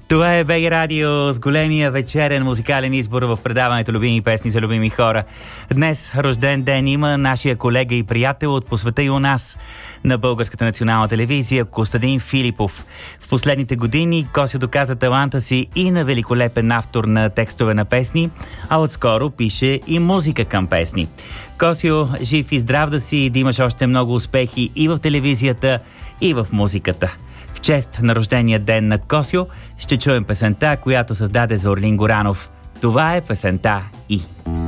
Това е БГ Радио с големия вечерен музикален избор в предаването Любими песни за любими хора. Днес рожден ден има нашия колега и приятел от по света и у нас на Българската национална телевизия Костадин Филипов. В последните години Косьо доказа таланта си и на великолепен автор на текстове на песни, а отскоро пише и музика към песни. Косьо, жив и здрав да си и да имаш още много успехи и в телевизията, и в музиката. В чест на рождения ден на Косьо ще чуем песента, която създаде за Орлин Горанов. Това е песента И.